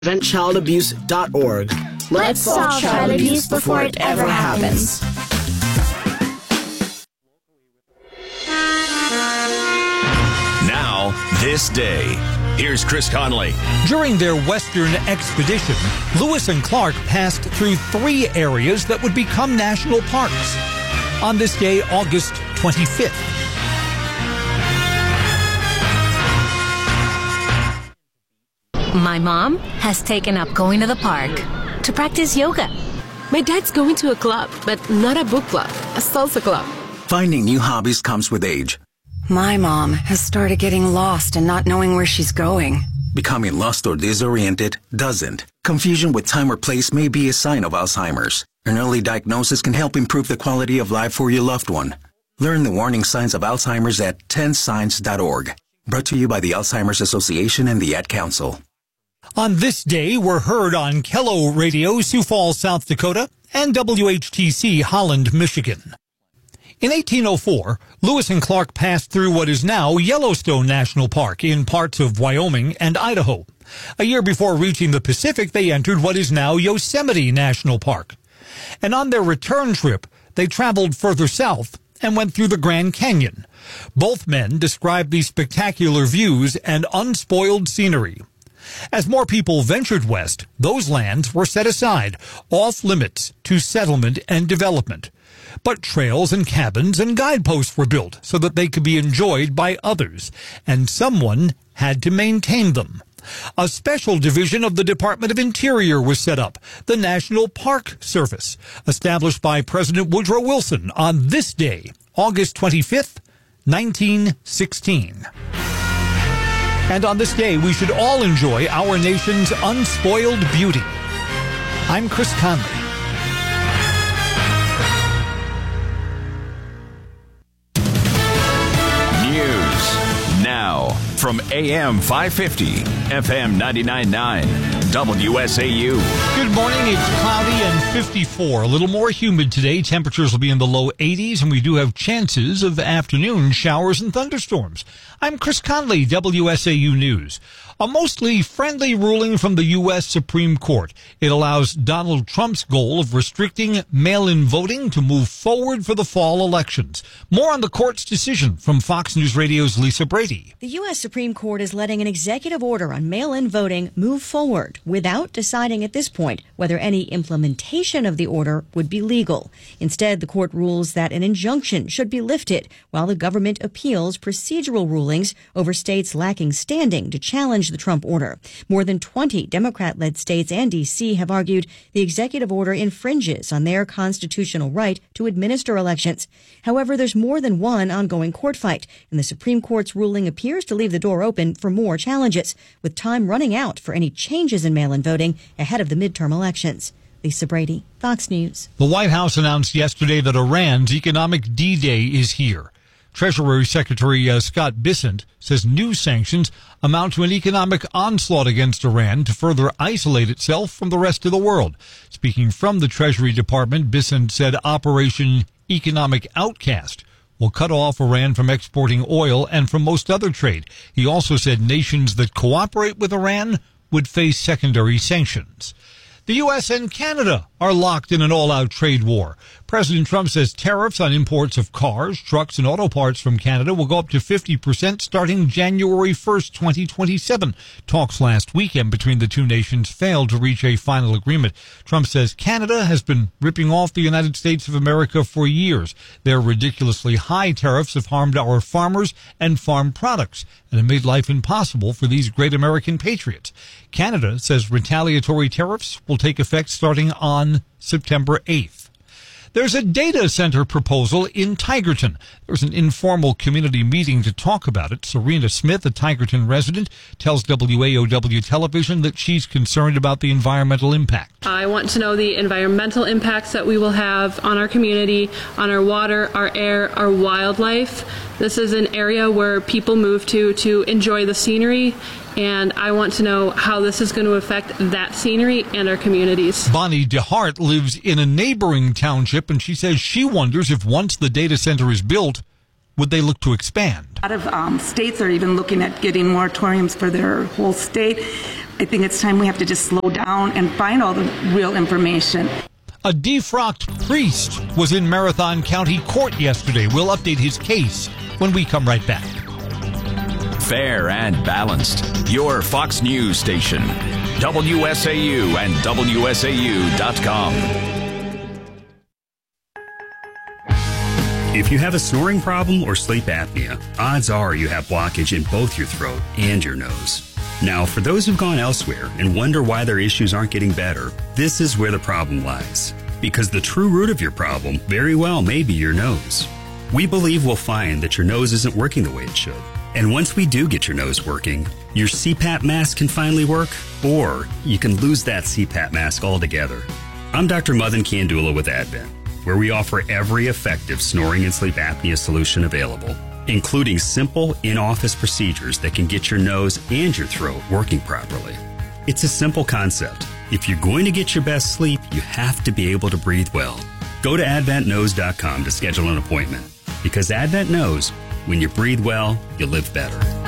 PreventChildAbuse.org. Let's solve child abuse before it ever happens. Now, this day. Here's Chris Conley. During their Western expedition, Lewis and Clark passed through 3 areas that would become national parks. On this day, August 25th. My mom has taken up going to the park to practice yoga. My dad's going to a club, but not a book club, a salsa club. Finding new hobbies comes with age. My mom has started getting lost and not knowing where she's going. Becoming lost or disoriented doesn't. Confusion with time or place may be a sign of Alzheimer's. An early diagnosis can help improve the quality of life for your loved one. Learn the warning signs of Alzheimer's at 10signs.org. Brought to you by the Alzheimer's Association and the Ad Council. On this day, we're heard on Kello Radio, Sioux Falls, South Dakota, and WHTC, Holland, Michigan. In 1804, Lewis and Clark passed through what is now Yellowstone National Park in parts of Wyoming and Idaho. A year before reaching the Pacific, they entered what is now Yosemite National Park. And on their return trip, they traveled further south and went through the Grand Canyon. Both men described the spectacular views and unspoiled scenery. As more people ventured west, those lands were set aside, off limits to settlement and development. But trails and cabins and guideposts were built so that they could be enjoyed by others, and someone had to maintain them. A special division of the Department of Interior was set up, the National Park Service, established by President Woodrow Wilson on this day, August 25th, 1916. And on this day, we should all enjoy our nation's unspoiled beauty. I'm Chris Conley. News now from AM 550, FM 99.9, WSAU. Good morning. It's cloudy and 54. A little more humid today. Temperatures will be in the low 80s, and we do have chances of afternoon showers and thunderstorms. I'm Chris Conley, WSAU News. A mostly friendly ruling from the U.S. Supreme Court. It allows Donald Trump's goal of restricting mail-in voting to move forward for the fall elections. More on the court's decision from Fox News Radio's Lisa Brady. The U.S. Supreme Court is letting an executive order on mail-in voting move forward without deciding at this point whether any implementation of the order would be legal. Instead, the court rules that an injunction should be lifted while the government appeals procedural rulings over states lacking standing to challenge the Trump order. More than 20 Democrat-led states and D.C. have argued the executive order infringes on their constitutional right to administer elections. However, there's more than one ongoing court fight, and the Supreme Court's ruling appears to leave the door open for more challenges, with time running out for any changes in mail-in voting ahead of the midterm elections. Lisa Brady, Fox News. The White House announced yesterday that Iran's economic D-Day is here. Treasury Secretary Scott Bessent says new sanctions amount to an economic onslaught against Iran to further isolate itself from the rest of the world. Speaking from the Treasury Department, Bessent said Operation Economic Outcast will cut off Iran from exporting oil and from most other trade. He also said nations that cooperate with Iran would face secondary sanctions. The U.S. and Canada are locked in an all-out trade war. President Trump says tariffs on imports of cars, trucks, and auto parts from Canada will go up to 50% starting January 1st, 2027. Talks last weekend between the two nations failed to reach a final agreement. Trump says Canada has been ripping off the United States of America for years. Their ridiculously high tariffs have harmed our farmers and farm products and have made life impossible for these great American patriots. Canada says retaliatory tariffs will take effect starting on September 8th. There's a data center proposal in Tigerton. There was an informal community meeting to talk about it. Serena Smith, a Tigerton resident, tells WAOW television that she's concerned about the environmental impact. I want to know the environmental impacts that we will have on our community, on our water, our air, our wildlife. This is an area where people move to enjoy the scenery, and I want to know how this is going to affect that scenery and our communities. Bonnie DeHart lives in a neighboring township, and she says she wonders if once the data center is built, would they look to expand? A lot of states are even looking at getting moratoriums for their whole state. I think it's time we have to just slow down and find all the real information. A defrocked priest was in Marathon County Court yesterday. We'll update his case when we come right back. Fair and balanced. Your Fox News station. WSAU and WSAU.com. If you have a snoring problem or sleep apnea, odds are you have blockage in both your throat and your nose. Now, for those who've gone elsewhere and wonder why their issues aren't getting better, this is where the problem lies. Because the true root of your problem very well may be your nose. We believe we'll find that your nose isn't working the way it should. And once we do get your nose working, your CPAP mask can finally work, or you can lose that CPAP mask altogether. I'm Dr. Madan Kandula with Advent, where we offer every effective snoring and sleep apnea solution available, including simple in-office procedures that can get your nose and your throat working properly. It's a simple concept. If you're going to get your best sleep, you have to be able to breathe well. Go to adventknows.com to schedule an appointment, because Advent knows when you breathe well, you live better.